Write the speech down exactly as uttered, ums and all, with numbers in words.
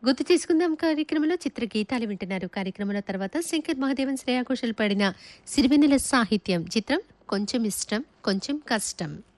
గుర్తు చేసుకుందాం కార్యక్రమంలో చిత్ర గీతాలు వింటున్నారు. కార్యక్రమంలో తర్వాత శంకర్ మహాదేవన్, శ్రేయా ఘోషల్ పాడిన సిరివెన్నెల సాహిత్యం చిత్రం కొంచెం ఇష్టం కొంచెం కష్టం.